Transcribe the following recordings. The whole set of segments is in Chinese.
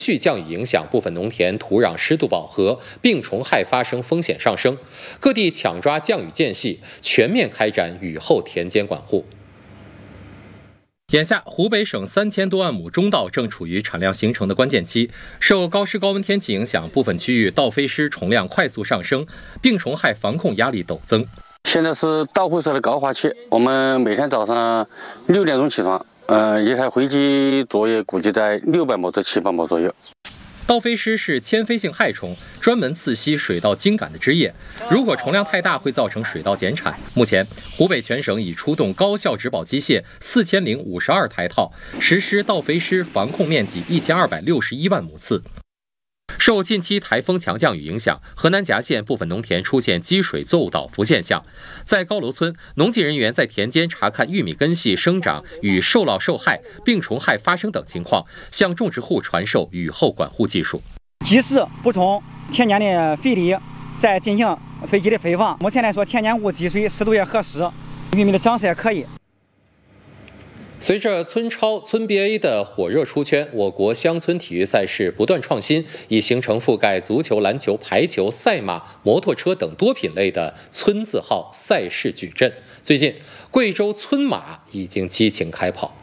续降雨影响，部分农田土壤湿度饱和，病虫害发生风险上升。各地抢抓降雨间隙，全面开展雨后田间管护。眼下，湖北省3000多万亩中稻正处于产量形成的关键期，受高湿高温天气影响，部分区域稻飞虱虫量快速上升，病虫害防控压力陡增。 现在是稻灰色的高发期，我们每天早上6点钟起床。一台飞机作业估计在600亩至700亩左右。 稻飞虱是迁飞性害虫，专门刺吸水稻茎秆的枝叶，如果虫量太大，会造成水稻减产。目前，湖北全省已出动高效植保机械4052台套，实施稻飞虱防控面积1261万亩次。受近期台风强降雨影响，河南夹县部分农田出现积水作物倒伏现象。在高楼村，农技人员在田间查看玉米根系生长与受涝受害、病虫害发生等情况，向种植户传授雨后管护技术。 及时补充田间的肥力，再进行飞机的飞放。目前来说，田间无积水，湿度也合适，玉米的长势也可以。 随着村超、村 BA 的火热出圈，我国乡村体育赛事不断创新，已形成覆盖足球、篮球、排球、赛马、摩托车等多品类的村字号赛事矩阵。最近，贵州村马已经激情开跑。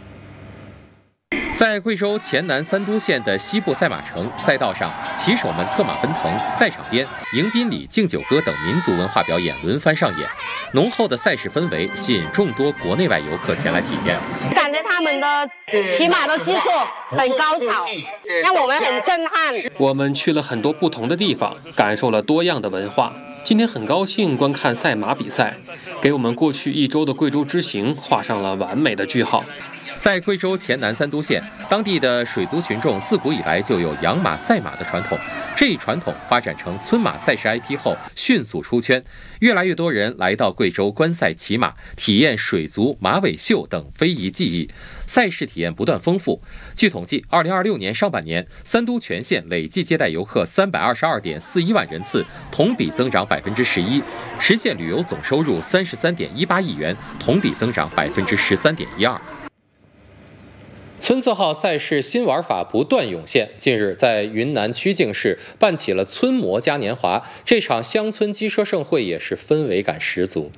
在贵州黔南三都县的西部赛马城赛道上，骑手们策马奔腾，赛场边迎宾礼、敬酒歌等民族文化表演轮番上演，浓厚的赛事氛围吸引众多国内外游客前来体验。 感觉他们的骑马的技术很高超，让我们很震撼。 我们去了很多不同的地方，感受了多样的文化。今天很高兴观看赛马比赛，给我们过去1周的贵州之行画上了完美的句号。在贵州黔南三都县，当地的水族群众自古以来就有养马赛马的传统。这一传统发展成村马赛事 IP 后，迅速出圈，越来越多人来到贵州观赛骑马，体验水族、马尾秀等非遗技艺。赛事体验不断丰富。据统计，2026年上半年，三都全县累计接待游客322.41万人次，同比增长11%，实现旅游总收入33.18亿元，同比增长13.12%。村字号赛事新玩法不断涌现。近日，在云南曲靖市办起了村模嘉年华，这场乡村机车盛会也是氛围感十足。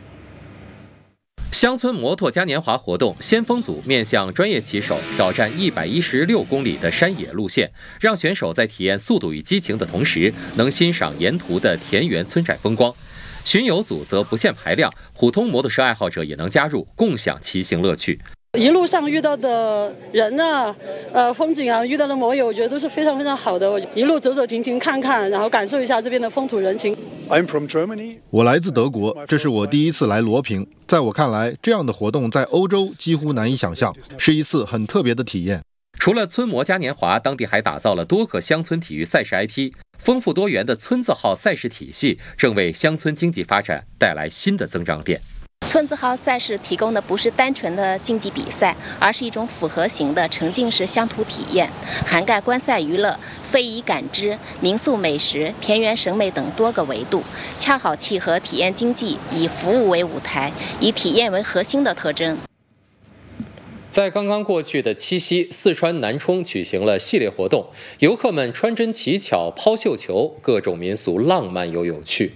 乡村摩托嘉年华活动，先锋组面向专业骑手挑战116公里的山野路线，让选手在体验速度与激情的同时，能欣赏沿途的田园村寨风光。巡游组则不限排量，普通摩托车爱好者也能加入，共享骑行乐趣。 一路上遇到的人啊，风景啊，遇到的摩友，我觉得都是非常非常好的。我一路走走停停看看，然后感受一下这边的风土人情。 我来自德国，这是我第一次来罗平。在我看来，这样的活动在欧洲几乎难以想象，是一次很特别的体验。 除了村模嘉年华，当地还打造了多个乡村体育赛事 IP， 丰富多元的村字号赛事体系正为乡村经济发展带来新的增长点。 村字号赛事提供的不是单纯的竞技比赛，而是一种复合型的沉浸式乡土体验，涵盖观赛娱乐、非遗感知、民宿美食、田园审美等多个维度，恰好契合体验经济以服务为舞台、以体验为核心的特征。 在刚刚过去的七夕，四川南充举行了系列活动，游客们穿针乞巧、抛绣球，各种民俗浪漫又有趣。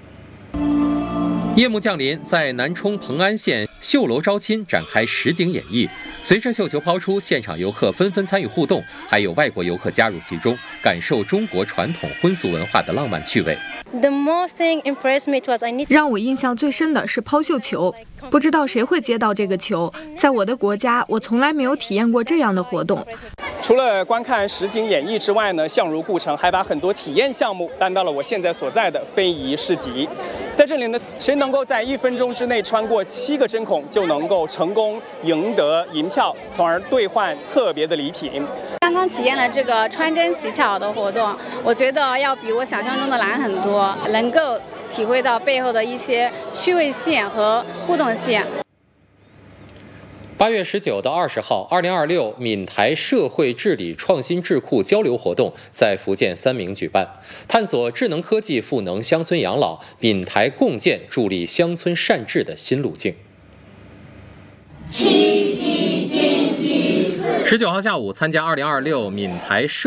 夜幕降临，在南充蓬安县绣楼招亲展开实景演绎。随着绣球抛出，现场游客纷纷参与互动，还有外国游客加入其中，感受中国传统婚俗文化的浪漫趣味。 让我印象最深的是抛绣球，不知道谁会接到这个球。在我的国家，我从来没有体验过这样的活动。 除了观看实景演绎之外呢，相如故城还把很多体验项目搬到了我现在所在的非遗市集。在这里呢，谁能够在1分钟之内穿过7个针孔，就能够成功赢得银票，从而兑换特别的礼品。 刚刚体验了这个穿针乞巧的活动，我觉得要比我想象中的难很多，能够体会到背后的一些趣味性和互动性。 8月19到20号，2026闽台社会治理创新智库交流活动在福建三明举办，探索智能科技赋能乡村养老，闽台共建助力乡村善治的新路径。19号下午参加2026闽台社